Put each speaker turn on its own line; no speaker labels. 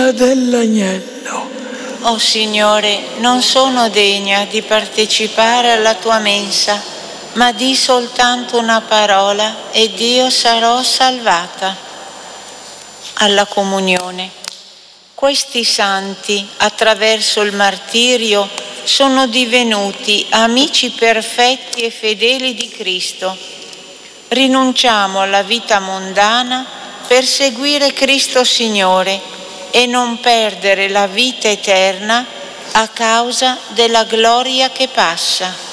spia dell'agnello.
O Signore, non sono degna di partecipare alla tua mensa, ma di soltanto una parola ed io sarò salvata. Alla comunione. Questi santi, attraverso il martirio, sono divenuti amici perfetti e fedeli di Cristo. Rinunciamo alla vita mondana per seguire Cristo Signore e non perdere la vita eterna a causa della gloria che passa.